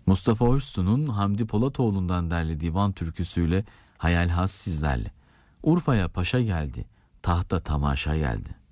Mustafa Hoşsu'nun Hamdi Polatoğlu'ndan derli divan türküsüyle Hayal Has sizlerle. Urfa'ya paşa geldi, tahta tamaşa geldi.